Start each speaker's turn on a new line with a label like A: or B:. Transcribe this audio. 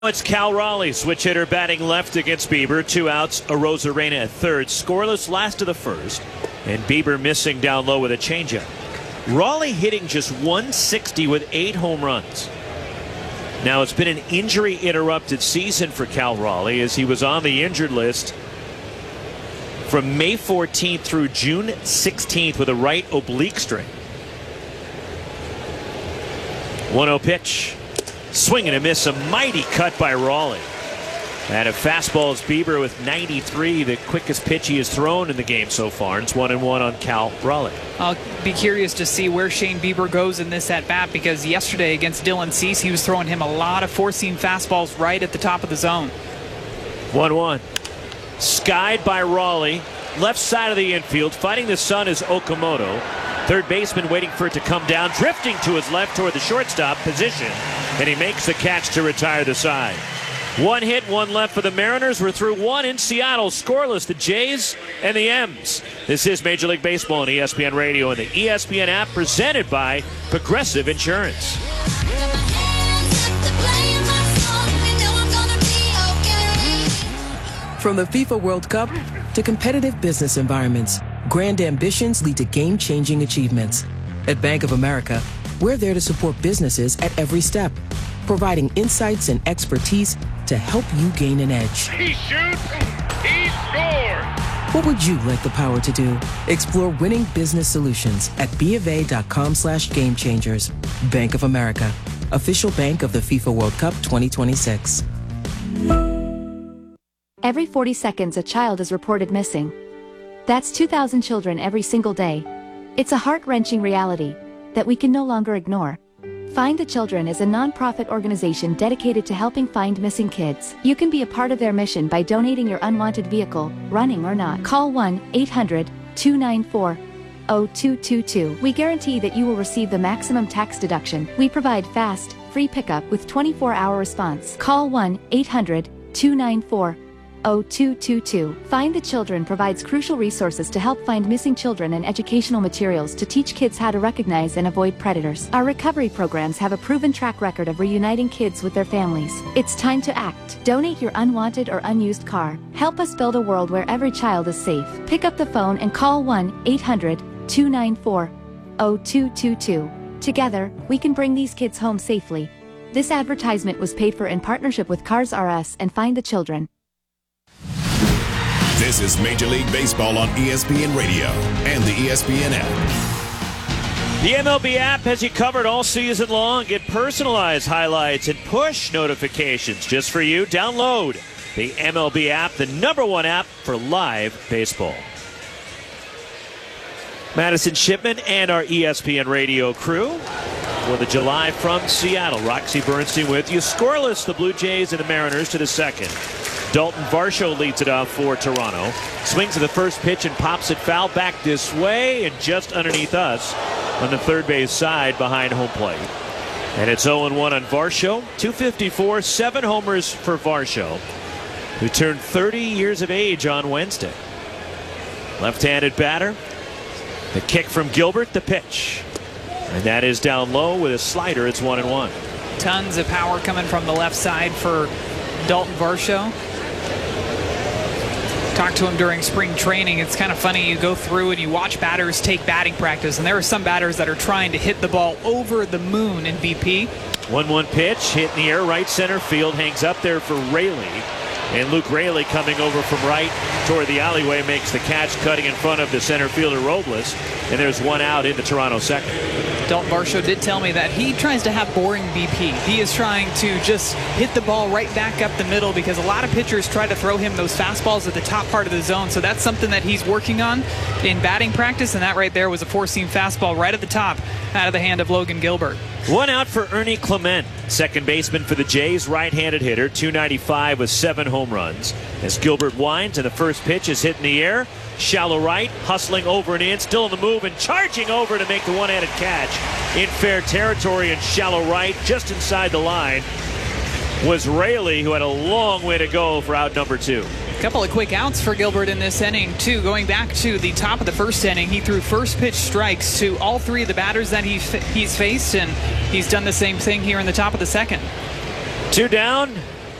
A: It's Cal Raleigh, switch hitter, batting left against Bieber. 2 outs, Arozarena at third. Scoreless last of the first. And Bieber missing down low with a changeup. Raleigh hitting just 160 with 8 home runs. Now, it's been an injury-interrupted season for Cal Raleigh as he was on the injured list from May 14th through June 16th with a right oblique strain. 1-0 pitch. Swing and a miss, a mighty cut by Raleigh. And a fastball is Bieber with 93, the quickest pitch he has thrown in the game so far. And it's 1-1 on Cal Raleigh.
B: I'll be curious to see where Shane Bieber goes in this at-bat, because yesterday against Dylan Cease, he was throwing him a lot of four-seam fastballs right at the top of the zone.
A: 1-1. Skied by Raleigh. Left side of the infield. Fighting the sun is Okamoto. Third baseman waiting for it to come down, drifting to his left toward the shortstop position, and he makes the catch to retire the side. 1 hit, 1 left for the Mariners. We're through 1 in Seattle. Scoreless, the Jays and the M's. This is Major League Baseball on ESPN Radio and the ESPN app, presented by Progressive Insurance.
C: From the FIFA World Cup to competitive business environments, grand ambitions lead to game-changing achievements. At Bank of America, we're there to support businesses at every step, providing insights and expertise to help you gain an edge.
D: He shoots, he scores!
C: What would you like the power to do? Explore winning business solutions at BofA.com/gamechangers. Bank of America, official bank of the FIFA World Cup 2026.
E: Every 40 seconds a child is reported missing. That's 2,000 children every single day. It's a heart-wrenching reality that we can no longer ignore. Find the Children is a non-profit organization dedicated to helping find missing kids. You can be a part of their mission by donating your unwanted vehicle, running or not. Call 1-800-294-0222. We guarantee that you will receive the maximum tax deduction. We provide fast, free pickup with 24-hour response. Call 1-800-294-0222. Find the Children provides crucial resources to help find missing children and educational materials to teach kids how to recognize and avoid predators. Our recovery programs have a proven track record of reuniting kids with their families. It's time to act. Donate your unwanted or unused car. Help us build a world where every child is safe. Pick up the phone and call 1-800-294-0222. Together, we can bring these kids home safely. This advertisement was paid for in partnership with Cars R Us and Find the Children.
F: This is Major League Baseball on ESPN Radio and the ESPN app.
A: The MLB app has you covered all season long. Get personalized highlights and push notifications just for you. Download the MLB app, the #1 app for live baseball. Madison Shipman and our ESPN Radio crew for the July from Seattle. Roxy Bernstein with you. Scoreless, the Blue Jays and the Mariners to the second. Dalton Varsho leads it off for Toronto. Swings at the first pitch and pops it foul back this way and just underneath us on the third base side behind home plate. And it's 0-1 on Varsho. 254, 7 homers for Varsho, who turned 30 years of age on Wednesday. Left-handed batter. The kick from Gilbert, the pitch. And that is down low with a slider. It's 1-1.
B: Tons of power coming from the left side for Dalton Varsho. Talked to him during spring training. It's kind of funny, you go through and you watch batters take batting practice, and there are some batters that are trying to hit the ball over the moon in BP.
A: 1-1 pitch, hit in the air, right center field, hangs up there for Raley. And Luke Raley coming over from right toward the alleyway makes the catch, cutting in front of the center fielder Robles. And there's 1 out in the Toronto second.
B: Dalton Varsho did tell me that he tries to have boring BP. He is trying to just hit the ball right back up the middle, because a lot of pitchers try to throw him those fastballs at the top part of the zone. So that's something that he's working on in batting practice. And that right there was a four-seam fastball right at the top out of the hand of Logan Gilbert.
A: 1 out for Ernie Clement, second baseman for the Jays, right-handed hitter, 295 with 7 home runs. As Gilbert winds and the first pitch is hit in the air, shallow right, hustling over and in, still in the move and charging over to make the one-handed catch in fair territory and shallow right, just inside the line, was Raley, who had a long way to go for out number 2.
B: A couple of quick outs for Gilbert in this inning, too. Going back to the top of the first inning, he threw first pitch strikes to all 3 of the batters that he's faced, and he's done the same thing here in the top of the second.
A: 2 down,